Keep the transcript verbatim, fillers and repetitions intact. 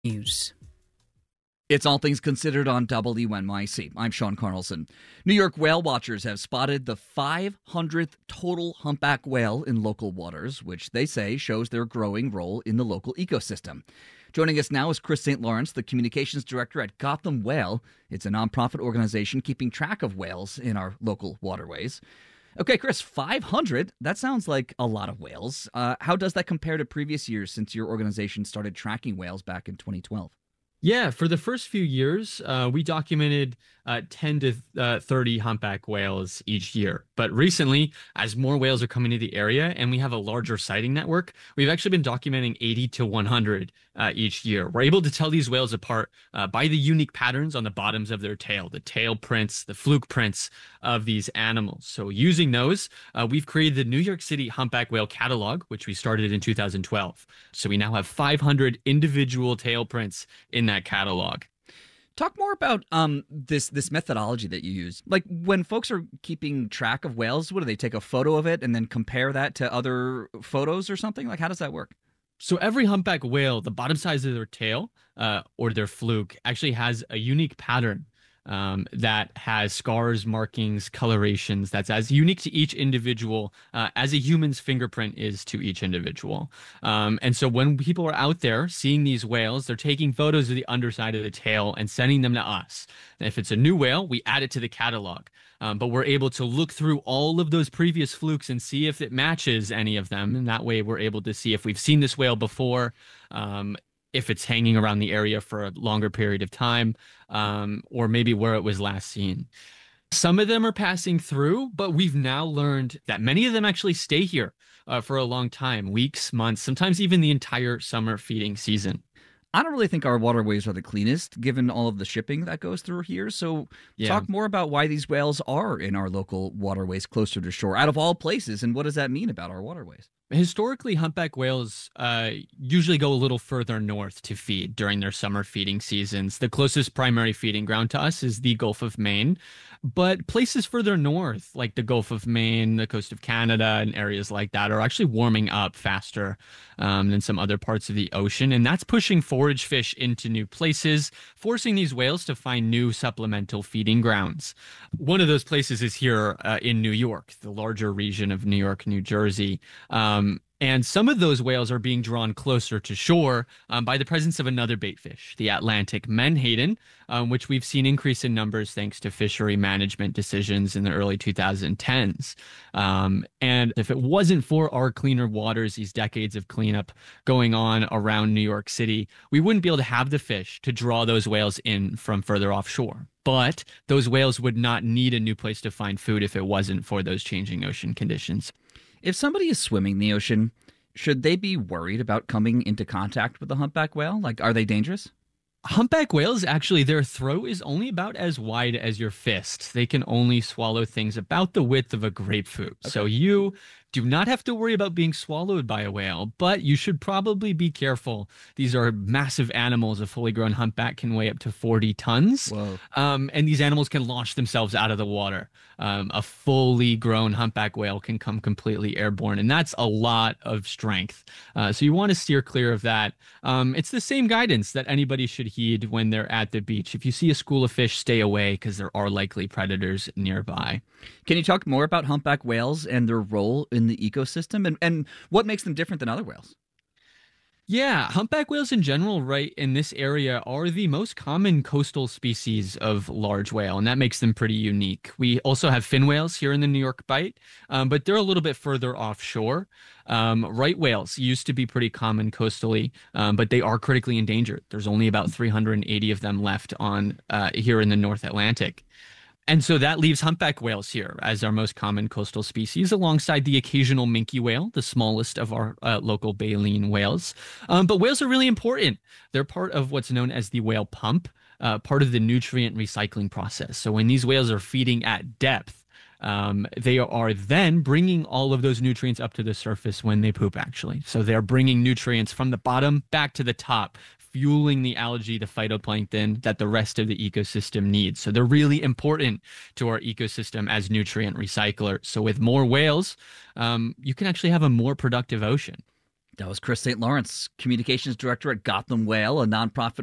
News. It's All Things Considered on W N Y C. I'm Sean Carlson. New York whale watchers have spotted the five hundredth total humpback whale in local waters, which they say shows their growing role in the local ecosystem. Joining us now is Chris Saint Lawrence, the communications director at Gotham Whale. It's a nonprofit organization keeping track of whales in our local waterways. Okay, Chris, five hundred? That sounds like a lot of whales. Uh, how does that compare to previous years since your organization started tracking whales back in twenty twelve? Yeah, for the first few years, uh, we documented uh, ten to thirty humpback whales each year. But recently, as more whales are coming to the area and we have a larger sighting network, we've actually been documenting eighty to one hundred uh, each year. We're able to tell these whales apart uh, by the unique patterns on the bottoms of their tail, the tail prints, the fluke prints of these animals. So using those, uh, we've created the New York City Humpback Whale Catalog, which we started in two thousand twelve. So we now have five hundred individual tail prints in that catalog. Talk more about um this this methodology that you use. Like when folks are keeping track of whales, what do they take a photo of it and then compare that to other photos or something? Like how does that work? So every humpback whale, the bottom size of their tail uh, or their fluke actually has a unique pattern um, that has scars, markings, colorations that's as unique to each individual uh, as a human's fingerprint is to each individual. Um, and so when people are out there seeing these whales, they're taking photos of the underside of the tail and sending them to us. And if it's a new whale, we add it to the catalog. Um, but we're able to look through all of those previous flukes and see if it matches any of them. And that way we're able to see if we've seen this whale before, um, if it's hanging around the area for a longer period of time, um, or maybe where it was last seen. Some of them are passing through, but we've now learned that many of them actually stay here uh, for a long time, weeks, months, sometimes even the entire summer feeding season. I don't really think our waterways are the cleanest, given all of the shipping that goes through here. So Yeah. talk more about why these whales are in our local waterways closer to shore, out of all places, and what does that mean about our waterways? Historically, humpback whales uh, usually go a little further north to feed during their summer feeding seasons. The closest primary feeding ground to us is the Gulf of Maine, but places further north, like the Gulf of Maine, the coast of Canada, and areas like that, are actually warming up faster um, than some other parts of the ocean, and that's pushing forage fish into new places, forcing these whales to find new supplemental feeding grounds. One of those places is here uh, in New York, the larger region of New York, New Jersey. Um, And some of those whales are being drawn closer to shore um, by the presence of another bait fish, the Atlantic menhaden, um, which we've seen increase in numbers thanks to fishery management decisions in the early twenty tens. Um, and if it wasn't for our cleaner waters, these decades of cleanup going on around New York City, we wouldn't be able to have the fish to draw those whales in from further offshore. But those whales would not need a new place to find food if it wasn't for those changing ocean conditions. If somebody is swimming the ocean, should they be worried about coming into contact with a humpback whale? Like, are they dangerous? Humpback whales, actually, their throat is only about as wide as your fist. They can only swallow things about the width of a grapefruit. Okay. So you do not have to worry about being swallowed by a whale, but you should probably be careful. These are massive animals. A fully grown humpback can weigh up to forty tons. Whoa. Um, and these animals can launch themselves out of the water. Um, a fully grown humpback whale can come completely airborne, and that's a lot of strength. Uh, so you want to steer clear of that. Um, it's the same guidance that anybody should heed when they're at the beach. If you see a school of fish, stay away because there are likely predators nearby. Can you talk more about humpback whales and their role in the ecosystem and, and what makes them different than other whales? Yeah, humpback whales in general, right, in this area are the most common coastal species of large whale, and that makes them pretty unique. We also have fin whales here in the New York Bight, um, but they're a little bit further offshore. Um, right whales used to be pretty common coastally, um, but they are critically endangered. There's only about three hundred eighty of them left on uh, here in the North Atlantic. And so that leaves humpback whales here as our most common coastal species, alongside the occasional minke whale, the smallest of our uh, local baleen whales. Um, but whales are really important. They're part of what's known as the whale pump, uh, part of the nutrient recycling process. So when these whales are feeding at depth, um, they are then bringing all of those nutrients up to the surface when they poop, actually. So they're bringing nutrients from the bottom back to the top, fueling the algae, the phytoplankton that the rest of the ecosystem needs. So they're really important to our ecosystem as nutrient recyclers. So with more whales, um, you can actually have a more productive ocean. That was Chris Saint Lawrence, communications director at Gotham Whale, a nonprofit